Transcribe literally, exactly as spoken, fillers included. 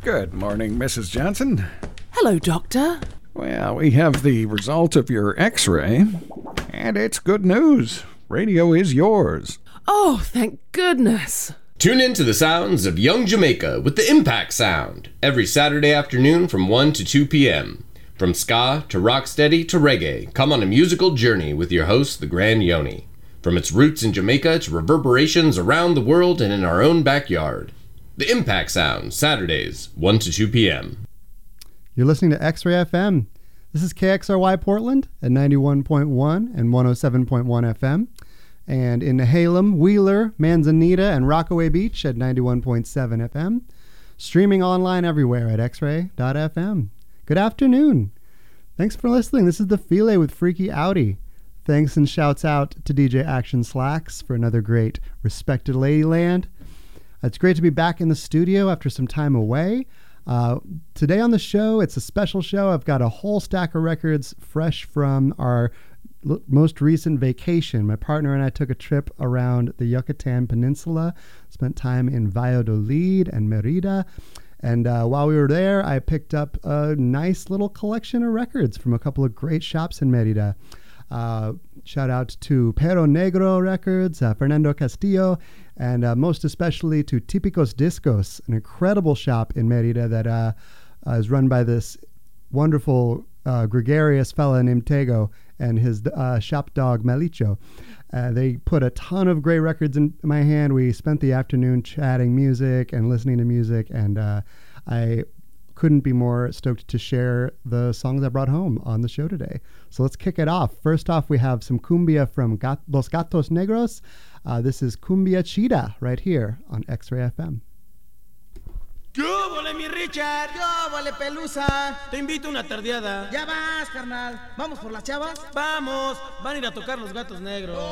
Good morning, Missus Johnson. Hello, Doctor. Well, we have the result of your x-ray, and it's good news. Radio is yours. Oh, thank goodness. Tune in to the sounds of Young Jamaica with the Impact Sound every Saturday afternoon from one to two p.m. From ska to rocksteady to reggae, come on a musical journey with your host, the Grand Yoni. From its roots in Jamaica to reverberations around the world and in our own backyard. The Impact Sound, Saturdays, one to two p.m. You're listening to X-Ray F M. This is K X R Y Portland at ninety-one point one and one oh seven point one F M. And in Nehalem, Wheeler, Manzanita, and Rockaway Beach at ninety-one point seven F M. Streaming online everywhere at x ray dot f m. Good afternoon. Thanks for listening. This is The File with Freaky Audi. Thanks and shouts out to D J Action Slacks for another great Respected Ladyland. It's great to be back in the studio after some time away. Uh, today on the show, it's a special show. I've got a whole stack of records fresh from our l- most recent vacation. My partner and I took a trip around the Yucatan Peninsula, spent time in Valladolid and Merida. And uh, while we were there, I picked up a nice little collection of records from a couple of great shops in Merida. Uh, shout out to Perro Negro Records, uh, Fernando Castillo, and uh, most especially to Típicos Discos, an incredible shop in Merida that uh, uh, is run by this wonderful, uh, gregarious fella named Tego and his uh, shop dog Melicho. Uh, they put a ton of great records in my hand. We spent the afternoon chatting music and listening to music, and uh, I couldn't be more stoked to share the songs I brought home on the show today. So let's kick it off. First off, we have some cumbia from Gat- Los Gatos Negros. Uh, this is Cumbia Chida right here on X-Ray F M. ¿Qué óvole, mi Richard? ¿Qué óvole, Pelusa? Te invito a una tardeada. Ya vas, carnal. ¿Vamos por las chavas? Vamos, van a ir a tocar los Gatos Negros.